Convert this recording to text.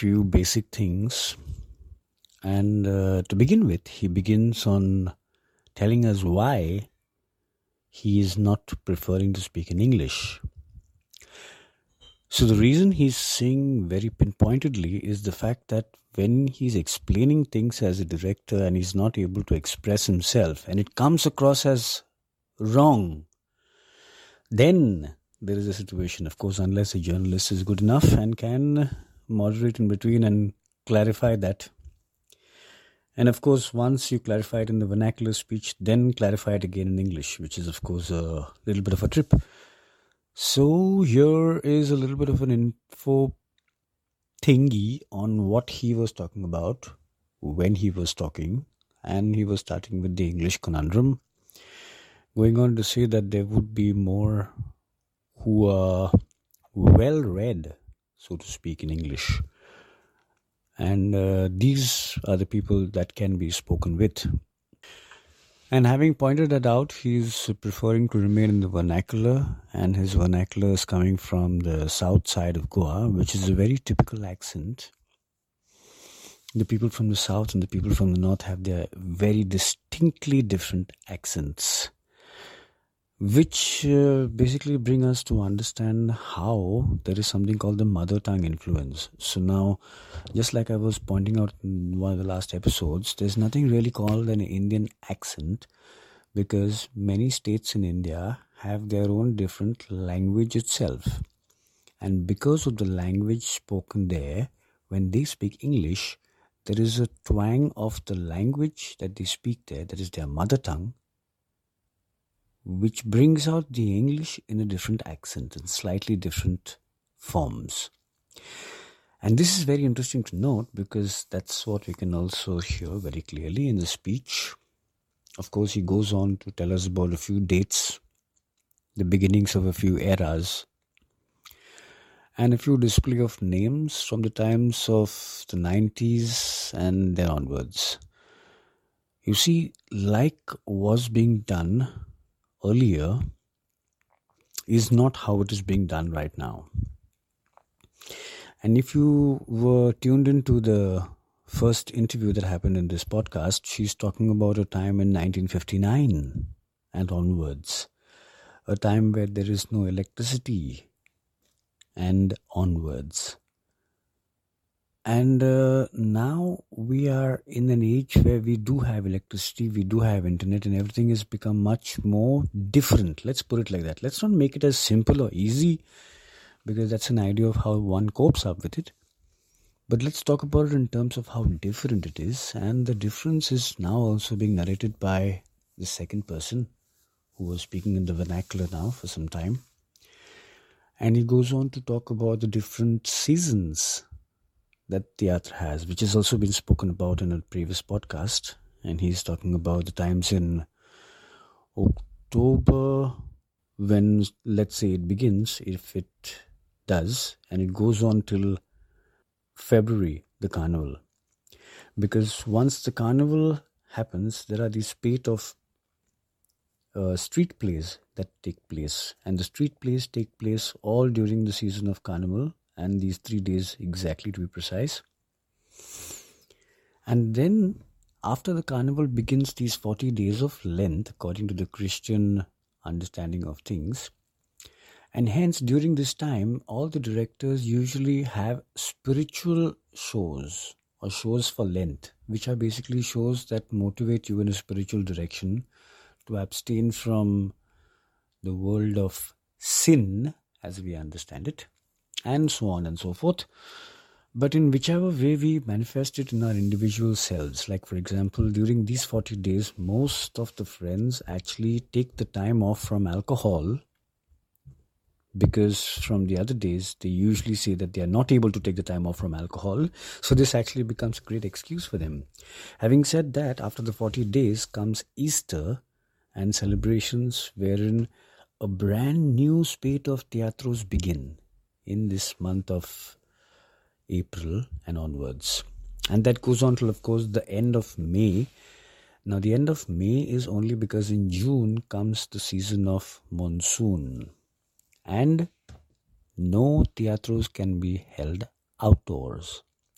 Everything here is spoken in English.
few basic things. And to begin with, he begins on telling us why he is not preferring to speak in English. So the reason he's saying very pinpointedly is the fact that when he's explaining things as a director and he's not able to express himself and it comes across as wrong, then there is a situation, of course, unless a journalist is good enough and can moderate in between and clarify that. And of course, once you clarify it in the vernacular speech, then clarify it again in English, which is, of course, a little bit of a trip. So here is a little bit of an info thingy on what he was talking about when he was talking. And he was starting with the English conundrum, going on to say that there would be more who are well-read, so to speak, in English. And these are the people that can be spoken with. And having pointed that out, he's preferring to remain in the vernacular, and his vernacular is coming from the south side of Goa, which is a very typical accent. The people from the south and the people from the north have their very distinctly different accents, which basically bring us to understand how there is something called the mother tongue influence. So now, just like I was pointing out in one of the last episodes, there's nothing really called an Indian accent because many states in India have their own different language itself. And because of the language spoken there, when they speak English, there is a twang of the language that they speak there, that is their mother tongue, which brings out the English in a different accent and slightly different forms. And this is very interesting to note because that's what we can also hear very clearly in the speech. Of course, he goes on to tell us about a few dates, the beginnings of a few eras, and a few display of names from the times of the 90s and then onwards. You see, like was being done earlier is not how it is being done right now. And if you were tuned into the first interview that happened in this podcast, she's talking about a time in 1959 and onwards, a time where there is no electricity and onwards. And now we are in an age where we do have electricity, we do have internet, and everything has become much more different. Let's put it like that. Let's not make it as simple or easy because that's an idea of how one copes up with it. But let's talk about it in terms of how different it is. And the difference is now also being narrated by the second person who was speaking in the vernacular now for some time. And he goes on to talk about the different seasons that theatre has, which has also been spoken about in a previous podcast. And he's talking about the times in October when, let's say, it begins, if it does, and it goes on till February, the carnival. Because once the carnival happens, there are these spate of street plays that take place. And the street plays take place all during the season of carnival, and these 3 days exactly to be precise. And then after the carnival begins these 40 days of Lent, according to the Christian understanding of things. And hence during this time, all the directors usually have spiritual shows or shows for Lent, which are basically shows that motivate you in a spiritual direction to abstain from the world of sin as we understand it, and so on and so forth. But in whichever way we manifest it in our individual selves, like for example, during these 40 days, most of the friends actually take the time off from alcohol because from the other days, they usually say that they are not able to take the time off from alcohol. So this actually becomes a great excuse for them. Having said that, after the 40 days comes Easter and celebrations wherein a brand new spate of teatros begin in this month of April and onwards. And that goes on till, of course, the end of May. Now, the end of May is only because in June comes the season of monsoon. And no teatros can be held outdoors.